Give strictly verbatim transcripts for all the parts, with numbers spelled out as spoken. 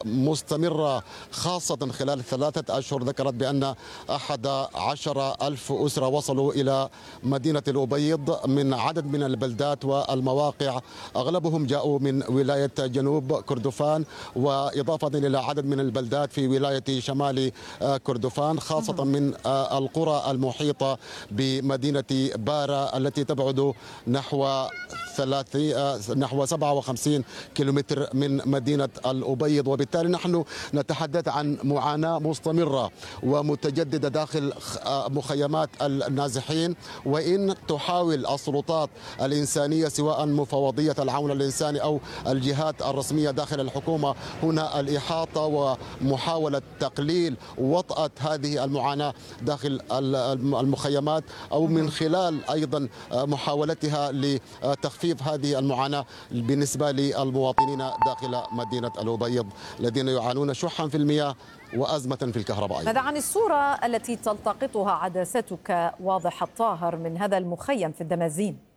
مستمرة خاصة خلال ثلاثة أشهر. ذكرت بأن أحد عشر ألف أسرة وصلوا إلى مدينة الأبيض من عدد من البلدات والمواقع، أغلبهم جاءوا من ولاية جنوب كردفان، وإضافة إلى عدد من البلدات في ولاية شمال كردفان، خاصة من القرى المحيطة بمدينة بارا التي تبعد نحو نحو سبعة وخمسين كيلومتر من مدينة الأبيض. وبالتالي نحن نتحدث عن معاناة مستمرة ومتجددة داخل مخيمات النازحين، وإن تحاول السلطات الإنسانية سواء مفوضية العون الإنساني أو الجهات الرسمية داخل الحكومة هنا الإحاطة ومحاولة تقليل وطأة هذه المعاناة داخل المخيمات، أو من خلال أيضا محاولتها لتخفيف هذه المعاناة بالنسبة للمواطنين داخل مدينة الأبيض الذين يعانون شحا في المياه وأزمة في الكهرباء. ماذا عن الصورة التي تلتقطها عدستك واضح الطاهر من هذا المخيم في الدمازين؟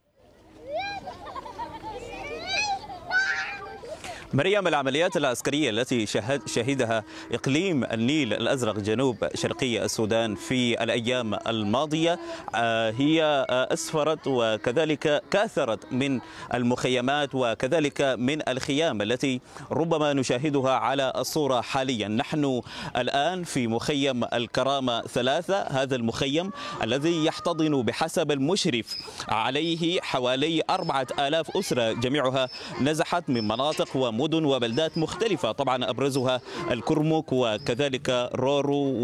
مريم، العمليات العسكرية التي شهد شهدها إقليم النيل الأزرق جنوب شرقي السودان في الأيام الماضية هي أسفرت وكذلك كاثرت من المخيمات وكذلك من الخيام التي ربما نشاهدها على الصورة حاليا. نحن الآن في مخيم الكرامة ثلاثة، هذا المخيم الذي يحتضن بحسب المشرف عليه حوالي أربعة آلاف أسرة، جميعها نزحت من مناطق ومدن مدن وبلدات مختلفة، طبعا أبرزها الكرمك وكذلك رورو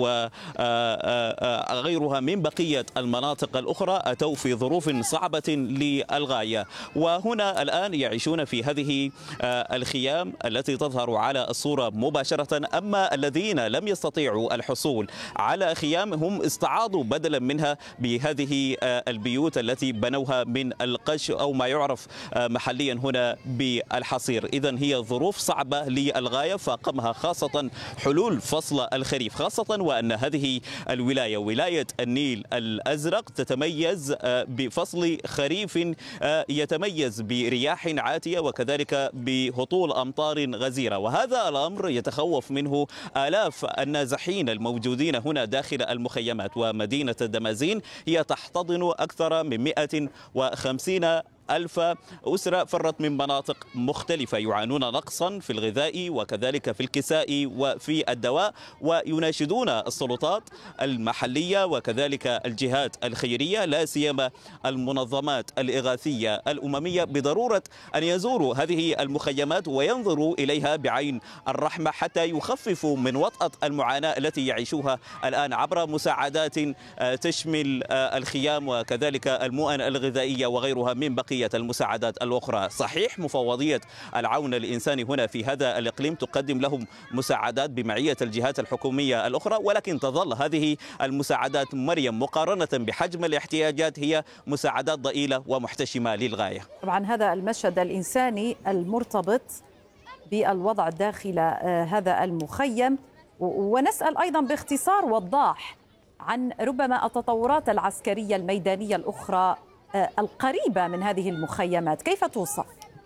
وغيرها من بقية المناطق الأخرى، أتوا في ظروف صعبة للغاية، وهنا الآن يعيشون في هذه الخيام التي تظهر على الصورة مباشرة. أما الذين لم يستطيعوا الحصول على خيام هم استعاضوا بدلا منها بهذه البيوت التي بنوها من القش أو ما يعرف محليا هنا بالحصير. إذن هي ظروف صعبة للغاية فاقمها خاصة حلول فصل الخريف، خاصة وأن هذه الولاية ولاية النيل الأزرق تتميز بفصل خريف يتميز برياح عاتية وكذلك بهطول أمطار غزيرة، وهذا الأمر يتخوف منه آلاف النازحين الموجودين هنا داخل المخيمات. ومدينة الدمازين هي تحتضن أكثر من مئة وخمسين ألف أسرة فرت من مناطق مختلفة، يعانون نقصا في الغذاء وكذلك في الكساء وفي الدواء، ويناشدون السلطات المحلية وكذلك الجهات الخيرية لا سيما المنظمات الإغاثية الأممية بضرورة أن يزوروا هذه المخيمات وينظروا إليها بعين الرحمة حتى يخففوا من وطأة المعاناة التي يعيشوها الآن عبر مساعدات تشمل الخيام وكذلك المؤن الغذائية وغيرها من بقية المساعدات الأخرى. صحيح مفوضية العون الإنساني هنا في هذا الإقليم تقدم لهم مساعدات بمعية الجهات الحكومية الأخرى، ولكن تظل هذه المساعدات مريم مقارنة بحجم الاحتياجات هي مساعدات ضئيلة ومحتشمة للغاية. طبعا هذا المشهد الإنساني المرتبط بالوضع داخل هذا المخيم، ونسأل أيضا باختصار وضاح عن ربما التطورات العسكرية الميدانية الأخرى القريبة من هذه المخيمات، كيف توصف؟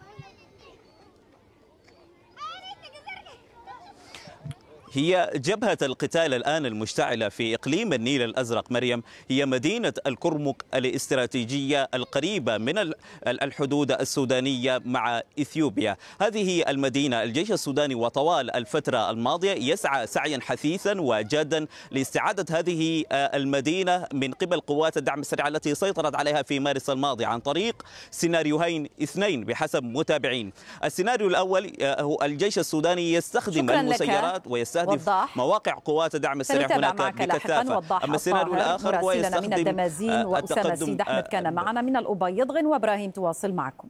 هي جبهة القتال الآن المشتعلة في إقليم النيل الأزرق مريم هي مدينة الكرمك الاستراتيجية القريبة من الحدود السودانية مع إثيوبيا. هذه المدينة الجيش السوداني وطوال الفترة الماضية يسعى سعيا حثيثا وجادا لاستعادة هذه المدينة من قبل قوات الدعم السريع التي سيطرت عليها في مارس الماضي عن طريق سيناريوهين اثنين بحسب متابعين. السيناريو الأول هو الجيش السوداني يستخدم المسيرات ويستخدم وضح. مواقع قوات دعم السريع هناك بكثافة. أما السيناريو الآخر هو يستخدم من الدمازين، وأسامة سيد أحمد كان معنا من الأبيض. غن وإبراهيم تواصل معكم.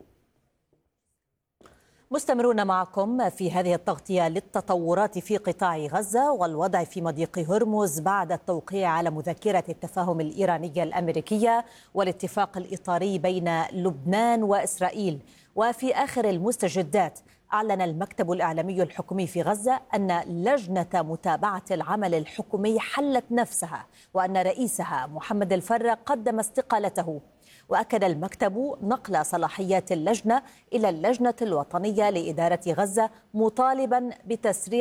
مستمرون معكم في هذه التغطية للتطورات في قطاع غزة والوضع في مضيق هرمز بعد التوقيع على مذكرة التفاهم الإيرانية الأمريكية والاتفاق الإطاري بين لبنان وإسرائيل. وفي آخر المستجدات أعلن المكتب الإعلامي الحكومي في غزة أن لجنة متابعة العمل الحكومي حلت نفسها وأن رئيسها محمد الفر قدم استقالته. وأكد المكتب نقل صلاحيات اللجنة إلى اللجنة الوطنية لإدارة غزة مطالبا بتسريع